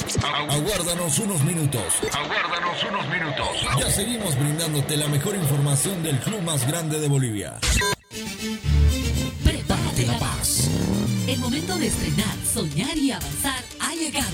Aguárdanos unos minutos. Ya seguimos brindándote la mejor información del club más grande de Bolivia. Prepárate La Paz. El momento de estrenar, soñar y avanzar ha llegado.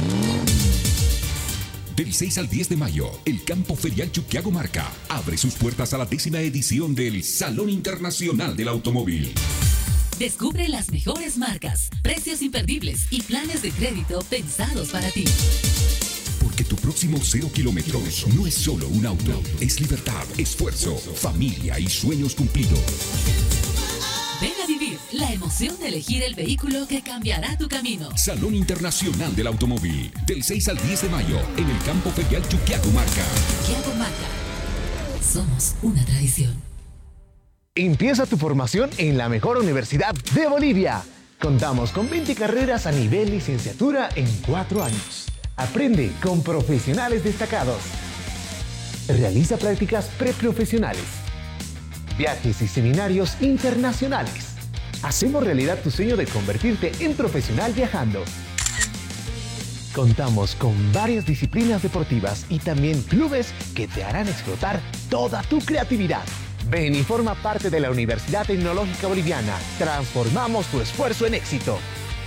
Del 6 al 10 de mayo, el Campo Ferial Chuquiago Marca abre sus puertas a la 10ª edición del Salón Internacional del Automóvil. Descubre las mejores marcas, precios imperdibles y planes de crédito pensados para ti. Porque tu próximo 0 kilómetros no es solo un auto, es libertad, esfuerzo, familia y sueños cumplidos. Ven a vivir la emoción de elegir el vehículo que cambiará tu camino. Salón Internacional del Automóvil, del 6 al 10 de mayo, en el Campo Ferial Chuquiago Marca. Chuquiago Marca. Somos una tradición. Empieza tu formación en la mejor universidad de Bolivia. Contamos con 20 carreras a nivel licenciatura en 4 años. Aprende con profesionales destacados. Realiza prácticas preprofesionales. Viajes y seminarios internacionales. Hacemos realidad tu sueño de convertirte en profesional viajando. Contamos con varias disciplinas deportivas y también clubes que te harán explotar toda tu creatividad. Ven y forma parte de la Universidad Tecnológica Boliviana. Transformamos tu esfuerzo en éxito.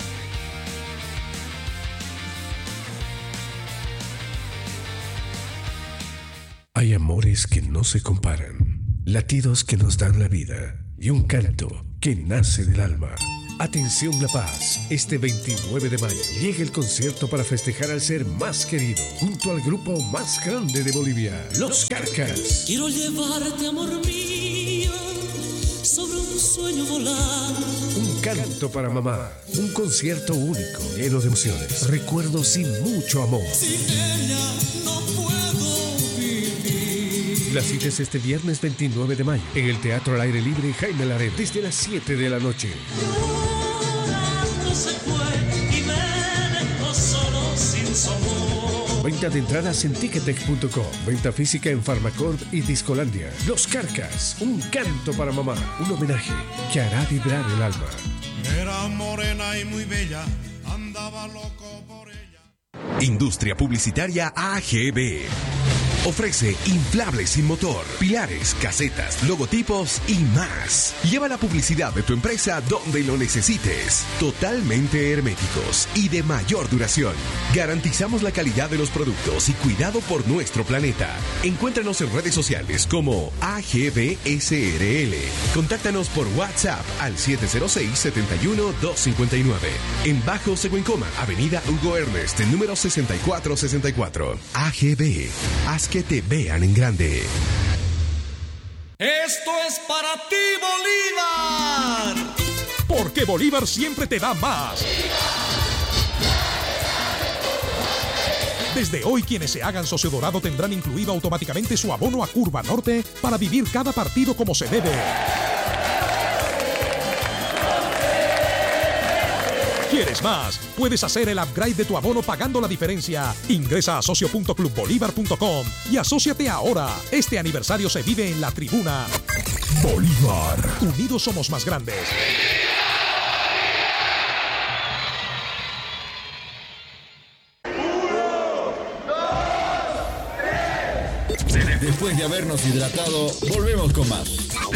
Hay amores que no se comparan, latidos que nos dan la vida y un canto que nace del alma. Atención La Paz, este 29 de mayo llega el concierto para festejar al ser más querido, junto al grupo más grande de Bolivia, Los Carcas. Quiero llevarte, amor mío, sobre un sueño volar. Un canto para mamá, un concierto único, lleno de emociones, recuerdos y mucho amor. Sin ella no puedo vivir. La cita es este viernes 29 de mayo en el Teatro al Aire Libre Jaime Larena, desde las 7 de la noche. Se fue y me dejó solo sin su amor. Venta de entradas en Ticketek.com. Venta física en Farmacord y Discolandia. Los Carcas, un canto para mamá. Un homenaje que hará vibrar el alma. Era morena y muy bella, andaba loco por ella. Industria Publicitaria AGB. Ofrece inflables sin motor, pilares, casetas, logotipos y más. Lleva la publicidad de tu empresa donde lo necesites. Totalmente herméticos y de mayor duración. Garantizamos la calidad de los productos y cuidado por nuestro planeta. Encuéntranos en redes sociales como AGB-SRL. Contáctanos por WhatsApp al 706-71-259. En Bajo Seguencoma, Avenida Hugo Ernest, número 6464. AGB. Haz que te vean en grande. Esto es para ti, Bolívar. Porque Bolívar siempre te da más. Desde hoy, quienes se hagan socio dorado tendrán incluido automáticamente su abono a Curva Norte para vivir cada partido como se debe. ¿Quieres más? Puedes hacer el upgrade de tu abono pagando la diferencia. Ingresa a socio.clubbolivar.com y asóciate ahora. Este aniversario se vive en la tribuna. Bolívar. Unidos somos más grandes. Después de habernos hidratado, volvemos con más.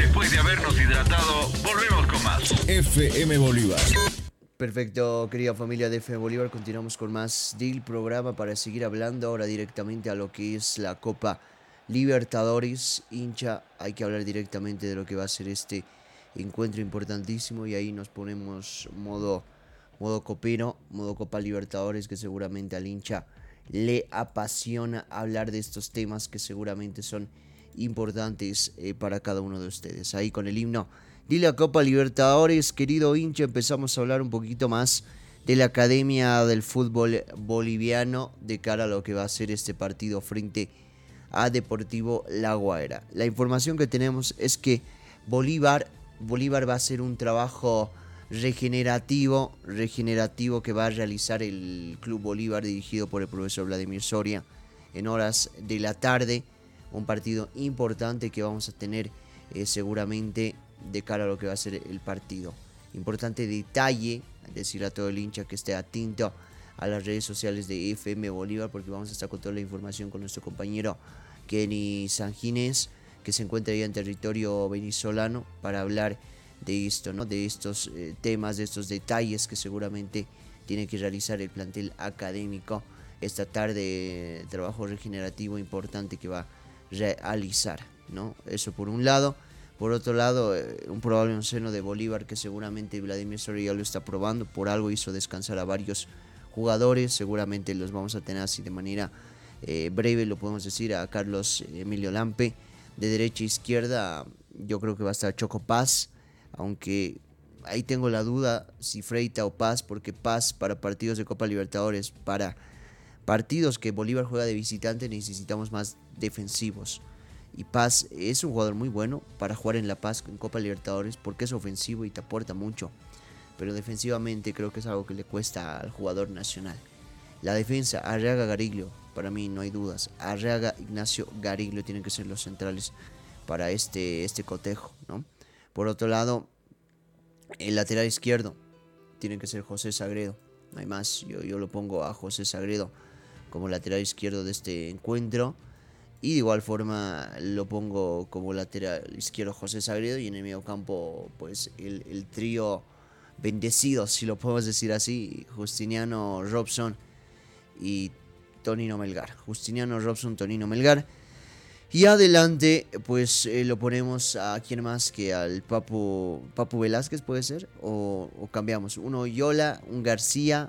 FM Bolívar. Perfecto, querida familia de FM Bolívar, continuamos con más del programa para seguir hablando ahora directamente a lo que es la Copa Libertadores. Hincha, hay que hablar directamente de lo que va a ser este encuentro importantísimo y ahí nos ponemos modo copero, modo Copa Libertadores, que seguramente al hincha le apasiona hablar de estos temas que seguramente son importantes para cada uno de ustedes. Ahí con el himno de la Copa Libertadores, querido hincha, empezamos a hablar un poquito más de la Academia del Fútbol Boliviano de cara a lo que va a ser este partido frente a Deportivo La Guaira. La información que tenemos es que Bolívar va a hacer un trabajo regenerativo que va a realizar el Club Bolívar dirigido por el profesor Vladimir Soria en horas de la tarde. Un partido importante que vamos a tener seguramente de cara a lo que va a ser el partido. Importante detalle, decir a todo el hincha que esté atento a las redes sociales de FM Bolívar, porque vamos a estar con toda la información con nuestro compañero Kenny Sanginés, que se encuentra ya en territorio venezolano, para hablar de esto, ¿no? De estos temas, de estos detalles que seguramente tiene que realizar el plantel académico esta tarde, trabajo regenerativo importante que va a realizar, ¿no? Eso por un lado. Por otro lado, un probable onceno de Bolívar que seguramente Vladimir Soria ya lo está probando, por algo hizo descansar a varios jugadores, seguramente los vamos a tener así de manera breve, lo podemos decir, a Carlos Emilio Lampe, de derecha a izquierda. Yo creo que va a estar Choco Paz, aunque ahí tengo la duda si Freita o Paz, porque Paz para partidos de Copa Libertadores, para partidos que Bolívar juega de visitante, necesitamos más defensivos. Y Paz es un jugador muy bueno para jugar en La Paz en Copa Libertadores, porque es ofensivo y te aporta mucho. Pero defensivamente creo que es algo que le cuesta al jugador nacional. La defensa, Arriaga, Gariglio, para mí no hay dudas. Arriaga, Ignacio, Gariglio tienen que ser los centrales para este cotejo, ¿no? Por otro lado, el lateral izquierdo tiene que ser José Sagredo. No hay más, yo lo pongo a José Sagredo como lateral izquierdo de este encuentro. Y de igual forma lo pongo como lateral izquierdo José Sagredo, y en el medio campo pues el trío bendecido, si lo podemos decir así, Justiniano, Robson y Tonino Melgar. Justiniano, Robson, Tonino Melgar. Y adelante pues lo ponemos a quién más que al Papu Velázquez, puede ser, o cambiamos, un Oyola, un García,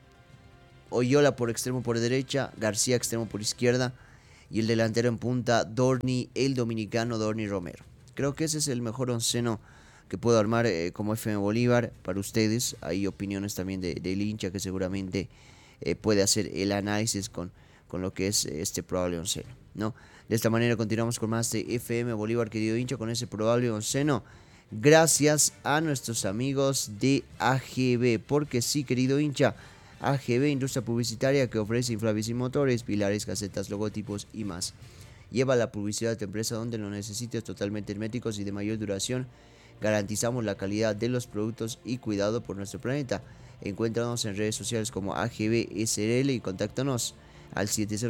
Oyola por extremo por derecha, García extremo por izquierda, y el delantero en punta, Dorni, el dominicano Dorni Romero. Creo que ese es el mejor onceno que puedo armar como FM Bolívar para ustedes. Hay opiniones también del hincha que seguramente puede hacer el análisis con lo que es este probable onceno, ¿no? De esta manera continuamos con más de FM Bolívar, querido hincha, con ese probable onceno. Gracias a nuestros amigos de AGB, porque sí, querido hincha, AGB, industria publicitaria que ofrece inflables y motores, pilares, casetas, logotipos y más. Lleva la publicidad de tu empresa donde lo necesites, totalmente herméticos y de mayor duración. Garantizamos la calidad de los productos y cuidado por nuestro planeta. Encuéntranos en redes sociales como AGB SRL y contáctanos al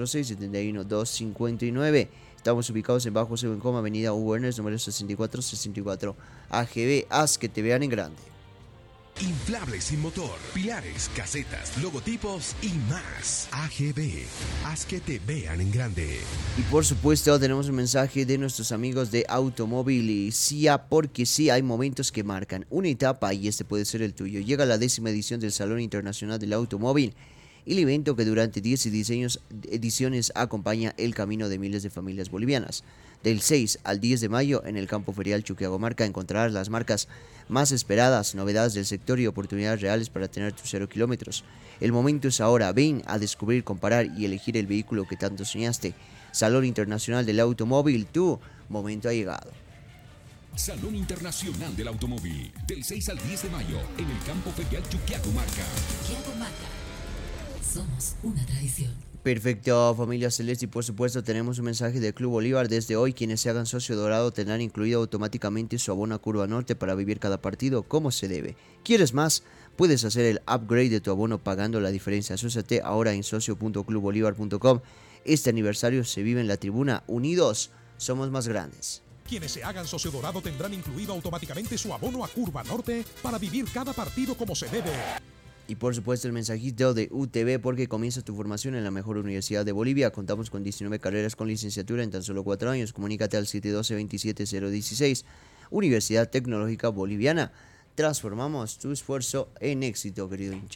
706-71-259. Estamos ubicados en Bajo Sebencoma, Avenida Hugo Ernest, número 6464. AGB, haz que te vean en grande. Inflables sin motor, pilares, casetas, logotipos y más. AGB, haz que te vean en grande. Y por supuesto tenemos un mensaje de nuestros amigos de Automóvil y CIA, porque sí, hay momentos que marcan una etapa y este puede ser el tuyo. Llega la 10ª edición del Salón Internacional del Automóvil, el evento que durante 10 ediciones acompaña el camino de miles de familias bolivianas. Del 6 al 10 de mayo en el campo ferial Chuquiagomarca encontrarás las marcas más esperadas, novedades del sector y oportunidades reales para tener tus 0 kilómetros. El momento es ahora. Ven a descubrir, comparar y elegir el vehículo que tanto soñaste. Salón Internacional del Automóvil, tu momento ha llegado. Salón Internacional del Automóvil, del 6 al 10 de mayo en el campo ferial Chuquiagomarca. Chuquiagomarca. Somos una tradición. Perfecto, familia celeste, y por supuesto tenemos un mensaje del Club Bolívar. Desde hoy, quienes se hagan socio dorado tendrán incluido automáticamente su abono a Curva Norte para vivir cada partido como se debe. ¿Quieres más? Puedes hacer el upgrade de tu abono pagando la diferencia. Asóciate ahora en socio.clubbolivar.com. Este aniversario se vive en la tribuna. Unidos, somos más grandes. Quienes se hagan socio dorado tendrán incluido automáticamente su abono a Curva Norte para vivir cada partido como se debe. Y por supuesto el mensajito de UTV, porque comienza tu formación en la mejor universidad de Bolivia. Contamos con 19 carreras con licenciatura en tan solo 4 años. Comunícate al 712-27016. Universidad Tecnológica Boliviana. Transformamos tu esfuerzo en éxito, querido hincha.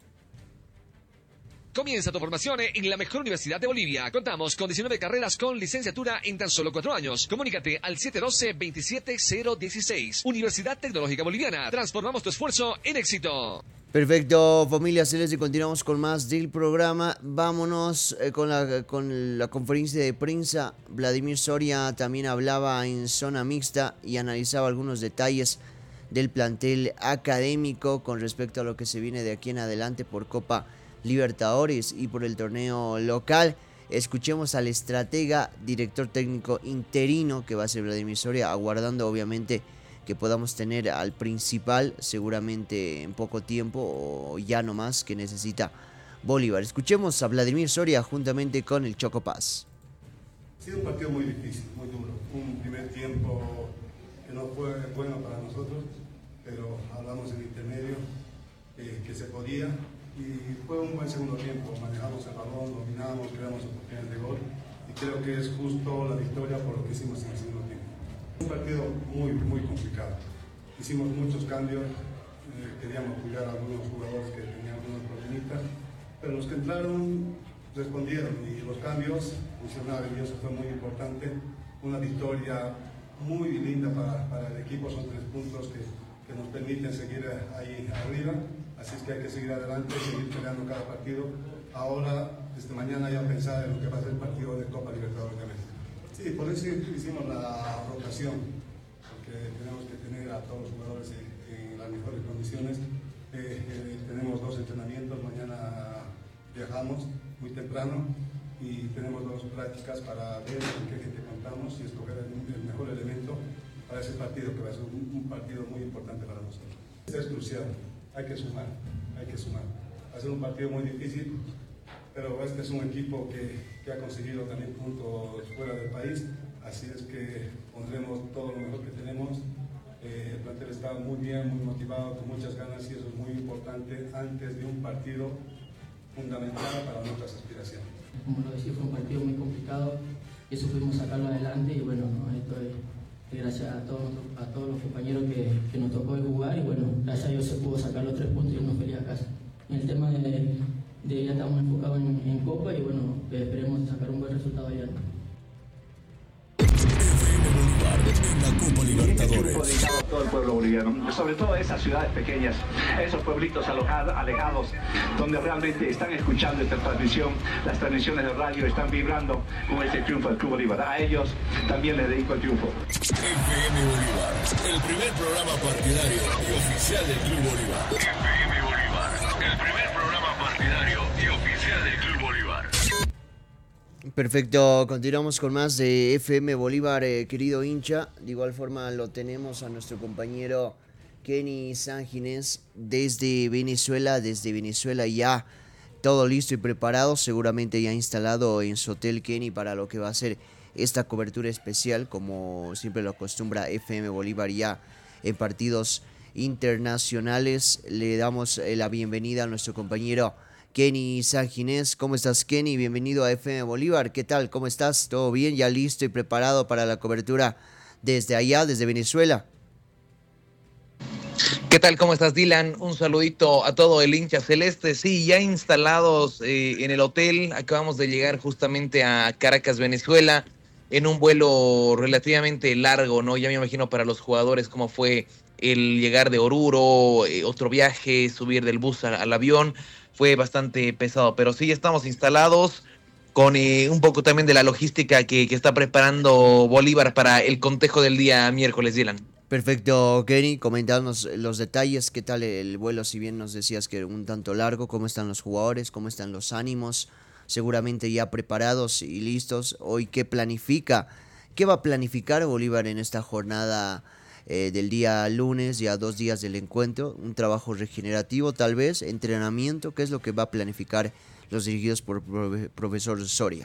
Comienza tu formación en la mejor universidad de Bolivia. Contamos con 19 carreras con licenciatura en tan solo 4 años. Comunícate al 712-27016. Universidad Tecnológica Boliviana. Transformamos tu esfuerzo en éxito. Perfecto, familia celeste, continuamos con más del programa. Vámonos con la conferencia de prensa. Vladimir Soria también hablaba en zona mixta y analizaba algunos detalles del plantel académico con respecto a lo que se viene de aquí en adelante por Copa Libertadores y por el torneo local. Escuchemos al estratega, director técnico interino que va a ser Vladimir Soria, aguardando obviamente que podamos tener al principal seguramente en poco tiempo o ya no más, que necesita Bolívar. Escuchemos a Vladimir Soria juntamente con el Choco Paz. Ha sido un partido muy difícil, muy duro. Un primer tiempo que no fue bueno para nosotros, pero hablamos en intermedio que se podía. Y fue un buen segundo tiempo. Manejamos el balón, dominamos, creamos oportunidades de gol. Y creo que es justo la victoria por lo que hicimos en el segundo tiempo. Un partido muy, muy complicado. Hicimos muchos cambios. Queríamos cuidar a algunos jugadores que tenían algunos problemitas. Pero los que entraron respondieron y los cambios funcionaron y eso fue muy importante. Una victoria muy linda para el equipo, son 3 puntos que nos permiten seguir ahí arriba, así es que hay que seguir adelante, seguir peleando cada partido. Ahora, desde mañana ya pensar en lo que va a ser el partido de Copa Libertadores de América. Sí, por eso hicimos la rotación, porque tenemos que tener a todos los jugadores en las mejores condiciones. Tenemos 2 entrenamientos, mañana viajamos muy temprano y tenemos 2 prácticas para ver con qué gente contamos y escoger el mejor elemento para ese partido, que va a ser un partido muy importante para nosotros. Es crucial, hay que sumar. Va a ser un partido muy difícil, pero este es un equipo que ha conseguido también puntos fuera del país, así es que pondremos todo lo mejor que tenemos. El plantel está muy bien, muy motivado, con muchas ganas y eso es muy importante antes de un partido fundamental para nuestras aspiraciones. Como lo decía, fue un partido muy complicado y eso pudimos sacarlo adelante y bueno, esto es gracias a todos los compañeros que nos tocó jugar y bueno, gracias a Dios se pudo sacar los 3 puntos y irnos feliz a casa. En el tema de ya estamos enfocados en Copa y bueno, esperemos sacar un buen resultado allá. En la Copa Libertadores. Dedicado a todo el pueblo boliviano, sobre todo esas ciudades pequeñas, esos pueblitos alejados, donde realmente están escuchando esta transmisión, las transmisiones de radio están vibrando con este triunfo del Club Bolívar. A ellos también les dedico el triunfo. FM Bolívar, el primer programa partidario y oficial del Club Bolívar. FM Bolívar, el primer programa partidario y oficial del Club Bolívar. Perfecto, continuamos con más de FM Bolívar, querido hincha. De igual forma lo tenemos a nuestro compañero Kenny Sanginés desde Venezuela ya todo listo y preparado, seguramente ya instalado en su hotel, Kenny, para lo que va a ser esta cobertura especial, como siempre lo acostumbra FM Bolívar ya en partidos internacionales. Le damos la bienvenida a nuestro compañero Kenny Sanginés. ¿Cómo estás, Kenny? Bienvenido a FM Bolívar. ¿Qué tal? ¿Cómo estás? ¿Todo bien? ¿Ya listo y preparado para la cobertura desde allá, desde Venezuela? ¿Qué tal? ¿Cómo estás, Dylan? Un saludito a todo el hincha celeste. Sí, ya instalados en el hotel. Acabamos de llegar justamente a Caracas, Venezuela, en un vuelo relativamente largo, ¿no? Ya me imagino para los jugadores cómo fue el llegar de Oruro, otro viaje, subir del bus al avión. Fue bastante pesado, pero sí, estamos instalados con un poco también de la logística que está preparando Bolívar para el contejo del día miércoles, Dylan. Perfecto, Kenny, comentarnos los detalles, qué tal el vuelo, si bien nos decías que un tanto largo, cómo están los jugadores, cómo están los ánimos, seguramente ya preparados y listos. Hoy, ¿qué va a planificar Bolívar en esta jornada del día lunes, ya 2 días del encuentro? Un trabajo regenerativo tal vez, entrenamiento, ¿qué es lo que va a planificar los dirigidos por profesor Soria?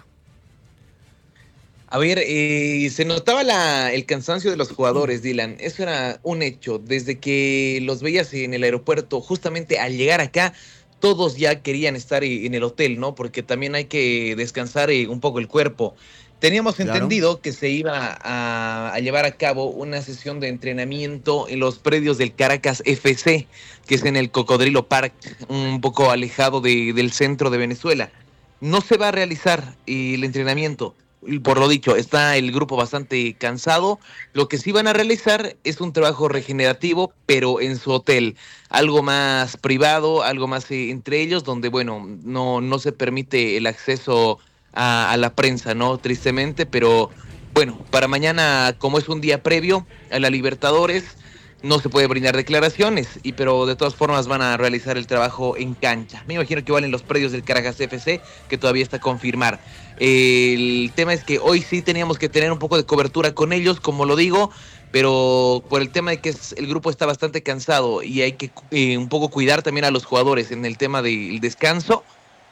A ver, se notaba el cansancio de los jugadores, Dylan. Eso era un hecho. Desde que los veías en el aeropuerto, justamente al llegar acá, todos ya querían estar en el hotel, ¿no? Porque también hay que descansar un poco el cuerpo. Teníamos entendido que se iba a llevar a cabo una sesión de entrenamiento en los predios del Caracas FC, que es en el Cocodrilo Park, un poco alejado del centro de Venezuela. No se va a realizar el entrenamiento. Por lo dicho, está el grupo bastante cansado. Lo que sí van a realizar es un trabajo regenerativo, pero en su hotel. Algo más privado, algo más entre ellos, donde, bueno, no se permite el acceso a la prensa, ¿no? Tristemente, pero bueno, para mañana, como es un día previo a la Libertadores, no se puede brindar declaraciones, pero de todas formas van a realizar el trabajo en cancha. Me imagino que van en los predios del Caracas FC, que todavía está a confirmar. El tema es que hoy sí teníamos que tener un poco de cobertura con ellos, como lo digo, pero por el tema de que el grupo está bastante cansado y hay que un poco cuidar también a los jugadores en el tema del descanso.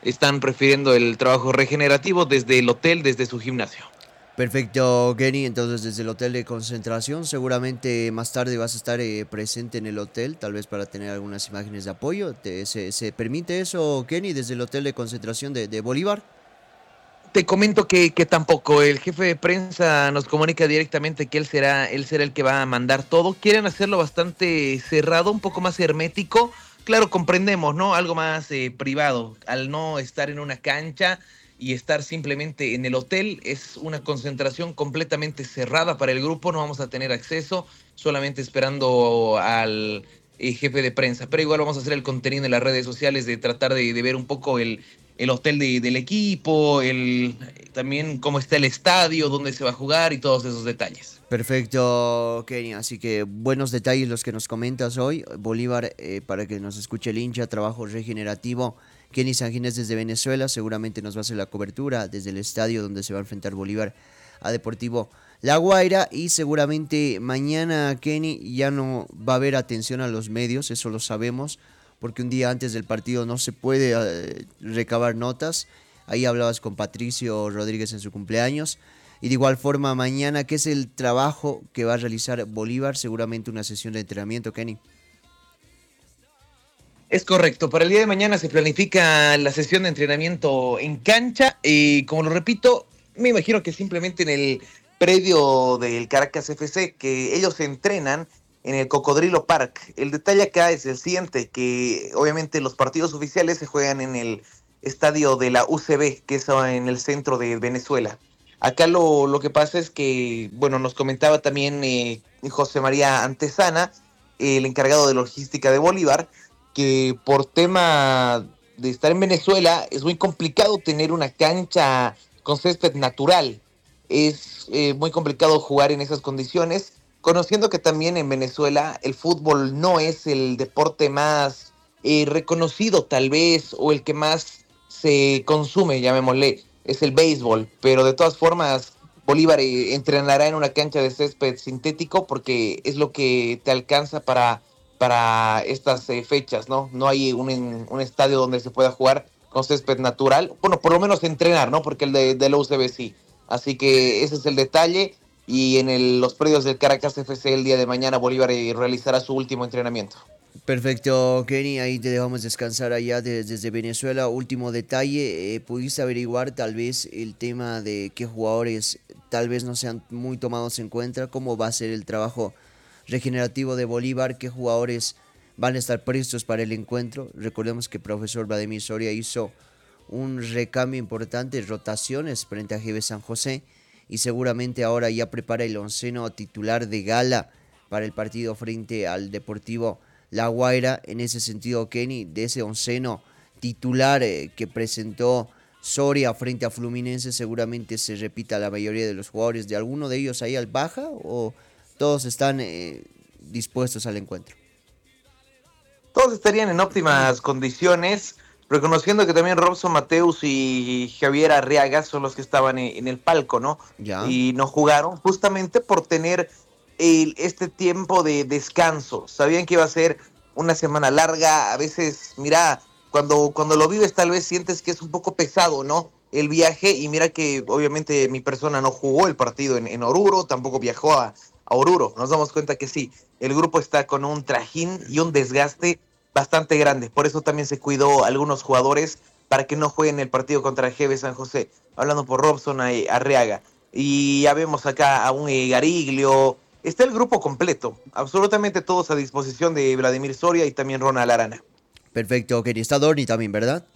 están prefiriendo el trabajo regenerativo desde el hotel, desde su gimnasio. Perfecto, Kenny. Entonces, desde el hotel de concentración, seguramente más tarde vas a estar presente en el hotel, tal vez para tener algunas imágenes de apoyo. ¿Se permite eso, Kenny, desde el hotel de concentración de Bolívar? Te comento que tampoco. El jefe de prensa nos comunica directamente que él será el que va a mandar todo. Quieren hacerlo bastante cerrado, un poco más hermético. Claro, comprendemos, ¿no? Algo más privado. Al no estar en una cancha y estar simplemente en el hotel, es una concentración completamente cerrada para el grupo. No vamos a tener acceso, solamente esperando al jefe de prensa. Pero igual vamos a hacer el contenido en las redes sociales de tratar de ver un poco el hotel del equipo, también cómo está el estadio, dónde se va a jugar y todos esos detalles. Perfecto, Kenny. Así que buenos detalles los que nos comentas hoy. Bolívar, para que nos escuche el hincha, trabajo regenerativo. Kenny Sanginés desde Venezuela seguramente nos va a hacer la cobertura desde el estadio donde se va a enfrentar Bolívar a Deportivo La Guaira. Y seguramente mañana, Kenny, ya no va a haber atención a los medios, eso lo sabemos, porque un día antes del partido no se puede recabar notas. Ahí hablabas con Patricio Rodríguez en su cumpleaños. Y de igual forma mañana, ¿qué es el trabajo que va a realizar Bolívar? Seguramente una sesión de entrenamiento, Kenny. Es correcto, para el día de mañana se planifica la sesión de entrenamiento en cancha y como lo repito, me imagino que simplemente en el predio del Caracas FC, que ellos se entrenan en el Cocodrilo Park. El detalle acá es el siguiente, que obviamente los partidos oficiales se juegan en el estadio de la UCB, que es en el centro de Venezuela. Acá lo que pasa es que, bueno, nos comentaba también José María Antesana, el encargado de logística de Bolívar, que por tema de estar en Venezuela es muy complicado tener una cancha con césped natural. Es muy complicado jugar en esas condiciones, conociendo que también en Venezuela el fútbol no es el deporte más reconocido tal vez, o el que más se consume, llamémosle, es el béisbol, pero de todas formas Bolívar entrenará en una cancha de césped sintético porque es lo que te alcanza para estas fechas, ¿no? No hay un estadio donde se pueda jugar con césped natural, bueno, por lo menos entrenar, ¿no? Porque el de la UCB sí. Así que ese es el detalle, y en los predios del Caracas FC el día de mañana Bolívar realizará su último entrenamiento. Perfecto, Kenny, ahí te dejamos descansar allá desde Venezuela. Último detalle, ¿pudiste averiguar tal vez el tema de qué jugadores tal vez no sean muy tomados en cuenta? ¿Cómo va a ser el trabajo regenerativo de Bolívar? ¿Qué jugadores van a estar prestos para el encuentro? Recordemos que el profesor Vladimir Soria hizo un recambio importante, rotaciones frente a GB San José, y seguramente ahora ya prepara el onceno titular de gala para el partido frente al Deportivo La Guaira. En ese sentido, Kenny, de ese onceno titular que presentó Soria frente a Fluminense, seguramente se repita la mayoría de los jugadores. ¿De alguno de ellos ahí al baja o todos están dispuestos al encuentro? Todos estarían en óptimas condiciones, reconociendo que también Robson Mateus y Javier Arriaga son los que estaban en el palco, ¿no? Ya. Y no jugaron justamente por tener este tiempo de descanso. Sabían que iba a ser una semana larga. A veces, mira, cuando lo vives tal vez sientes que es un poco pesado, ¿no? El viaje, y mira que obviamente mi persona no jugó el partido en Oruro, tampoco viajó a Oruro. Nos damos cuenta que sí, el grupo está con un trajín y un desgaste bastante grande. Por eso también se cuidó a algunos jugadores para que no jueguen el partido contra el GB San José. Hablando por Robson Arriaga. Y ya vemos acá a un Gariglio. Está el grupo completo, absolutamente todos a disposición de Vladimir Soria y también Ronald Arana. Perfecto, Kenny. Está Dorni también, ¿verdad?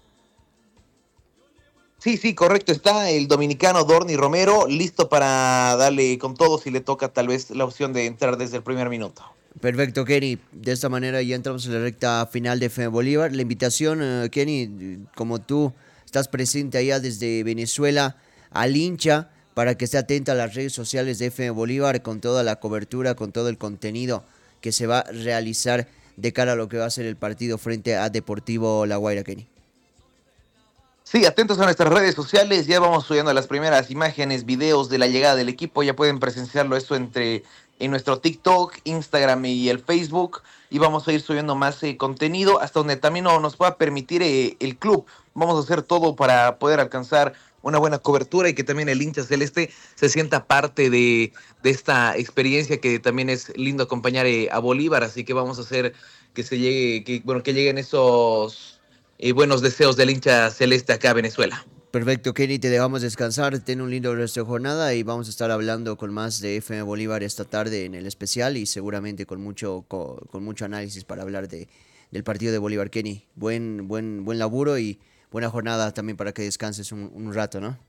Sí, correcto. Está el dominicano Dorni Romero, listo para darle con todo si le toca tal vez la opción de entrar desde el primer minuto. Perfecto, Kenny. De esta manera ya entramos en la recta final de FM Bolívar. La invitación, Kenny, como tú estás presente allá desde Venezuela, al hincha, para que esté atenta a las redes sociales de FM Bolívar con toda la cobertura, con todo el contenido que se va a realizar de cara a lo que va a ser el partido frente a Deportivo La Guaira, Kenny. Sí, atentos a nuestras redes sociales, ya vamos subiendo las primeras imágenes, videos de la llegada del equipo, ya pueden presenciarlo esto en nuestro TikTok, Instagram y el Facebook, y vamos a ir subiendo más contenido hasta donde también nos pueda permitir el club. Vamos a hacer todo para poder alcanzar una buena cobertura y que también el hincha celeste se sienta parte de esta experiencia, que también es lindo acompañar a Bolívar, así que vamos a hacer que lleguen esos buenos deseos del hincha celeste acá a Venezuela. Perfecto, Kenny, te dejamos descansar, ten un lindo resto de jornada y vamos a estar hablando con más de FM Bolívar esta tarde en el especial y seguramente con mucho análisis para hablar del partido de Bolívar. Kenny, buen laburo y buena jornada también para que descanses un rato, ¿no?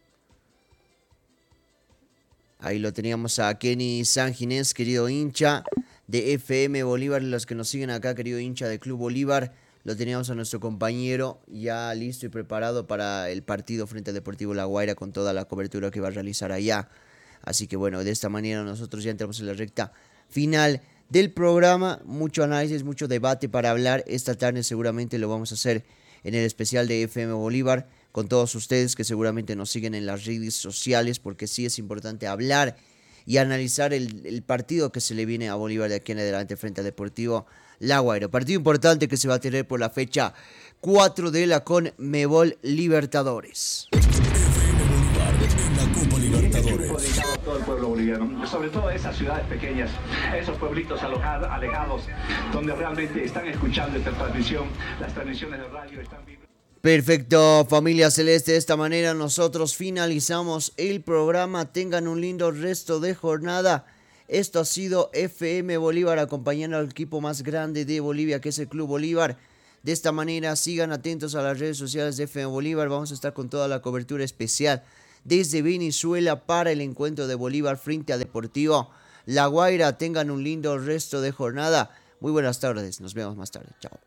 Ahí lo teníamos a Kenny San Ginés, querido hincha de FM Bolívar, los que nos siguen acá, querido hincha de Club Bolívar. Lo teníamos a nuestro compañero ya listo y preparado para el partido frente al Deportivo La Guaira con toda la cobertura que va a realizar allá. Así que bueno, de esta manera nosotros ya entramos en la recta final del programa. Mucho análisis, mucho debate para hablar. Esta tarde seguramente lo vamos a hacer en el especial de FM Bolívar con todos ustedes que seguramente nos siguen en las redes sociales, porque sí es importante hablar y analizar el partido que se le viene a Bolívar de aquí en adelante frente al Deportivo La Guaira. Partido importante que se va a tener por la fecha 4 de la CONMEBOL Libertadores. En la Copa Libertadores. Dedicado a todo el pueblo boliviano, sobre todo a esas ciudades pequeñas, esos pueblitos alejados, donde realmente están escuchando esta transmisión, las transmisiones de radio están vibrando. Perfecto, familia celeste, de esta manera nosotros finalizamos el programa. Tengan un lindo resto de jornada. Esto ha sido FM Bolívar, acompañando al equipo más grande de Bolivia, que es el Club Bolívar. De esta manera, sigan atentos a las redes sociales de FM Bolívar. Vamos a estar con toda la cobertura especial desde Venezuela para el encuentro de Bolívar frente a Deportivo La Guaira. Tengan un lindo resto de jornada. Muy buenas tardes, nos vemos más tarde. Chao.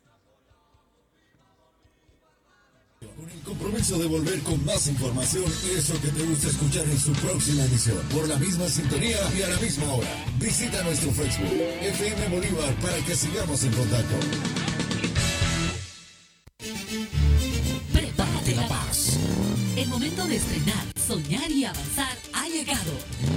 Con el compromiso de volver con más información y eso que te gusta escuchar en su próxima emisión. Por la misma sintonía y a la misma hora. Visita nuestro Facebook, FM Bolívar, para que sigamos en contacto. Prepárate La Paz. El momento de estrenar, soñar y avanzar ha llegado.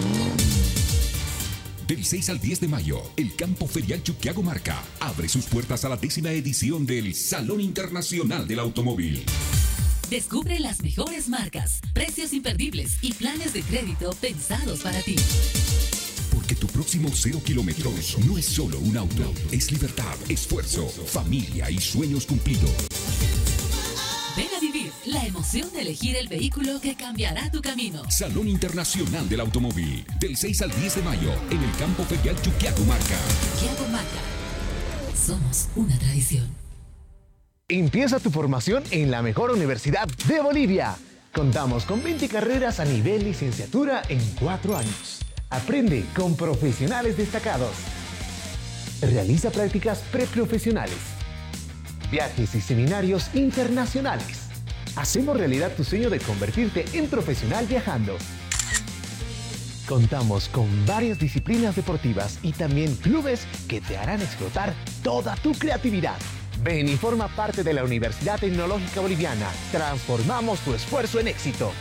Del 6 al 10 de mayo, el Campo Ferial Chuquiago Marca abre sus puertas a la 10ª edición del Salón Internacional del Automóvil. Descubre las mejores marcas, precios imperdibles y planes de crédito pensados para ti. Porque tu próximo 0 kilómetros no es solo un auto, es libertad, esfuerzo, familia y sueños cumplidos. Ven a vivir la emoción de elegir el vehículo que cambiará tu camino. Salón Internacional del Automóvil, del 6 al 10 de mayo, en el Campo Ferial Chuquiago Marca. Chuquiago Marca. Somos una tradición. Empieza tu formación en la mejor universidad de Bolivia. Contamos con 20 carreras a nivel licenciatura en 4 años. Aprende con profesionales destacados. Realiza prácticas preprofesionales. Viajes y seminarios internacionales. Hacemos realidad tu sueño de convertirte en profesional viajando. Contamos con varias disciplinas deportivas y también clubes que te harán explotar toda tu creatividad. Ven y forma parte de la Universidad Tecnológica Boliviana. Transformamos tu esfuerzo en éxito.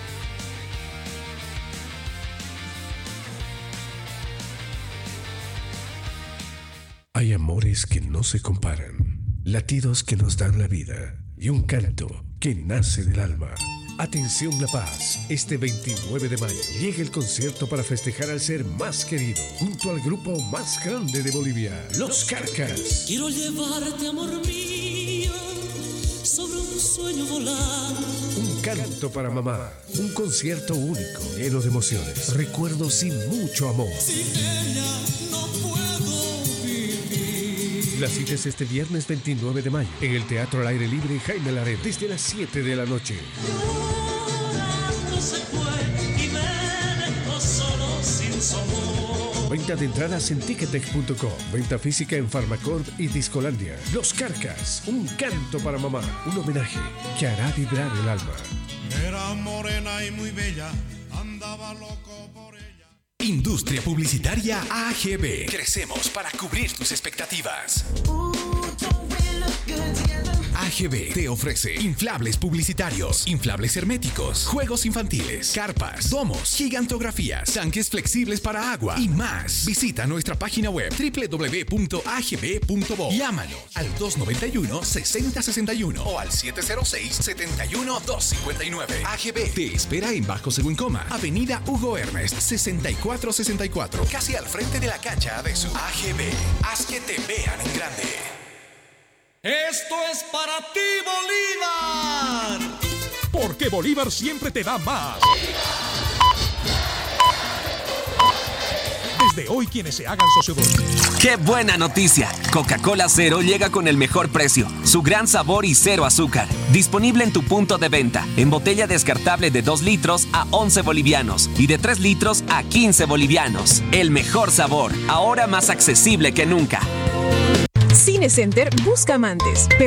Hay amores que no se comparan, latidos que nos dan la vida y un canto que nace del alma. Atención La Paz, este 29 de mayo llega el concierto para festejar al ser más querido junto al grupo más grande de Bolivia, Los Carcas. Quiero llevarte, amor mío, sobre un sueño volar. Un canto para mamá, un concierto único, lleno de emociones, recuerdos y mucho amor. Sin ella no puedo vivir. La cita es este viernes 29 de mayo en el Teatro al Aire Libre Jaime Laret desde las 7 de la noche. Llorando se fue y me dejó solo sin su amor. Venta de entradas en Ticketek.com, venta física en Farmacorp y Discolandia. Los Carcas, un canto para mamá, un homenaje que hará vibrar el alma. Era morena y muy bella, andaba loco por ella. Industria Publicitaria AGB. Crecemos para cubrir tus expectativas. AGB te ofrece inflables publicitarios, inflables herméticos, juegos infantiles, carpas, domos, gigantografías, tanques flexibles para agua y más. Visita nuestra página web www.agb.bo. Llámanos al 291-6061 o al 706-71-259. AGB te espera en Bajo Seguncoma, Avenida Hugo Ernest, 6464, casi al frente de la cancha de su AGB. Haz que te vean en grande. Esto es para ti, Bolívar. Porque Bolívar siempre te da más. Desde hoy, quienes se hagan socios. ¡Qué buena noticia! Coca-Cola Cero llega con el mejor precio, su gran sabor y cero azúcar. Disponible en tu punto de venta, en botella descartable de 2 litros a 11 bolivianos y de 3 litros a 15 bolivianos. El mejor sabor, ahora más accesible que nunca. Cinecenter busca amantes, pero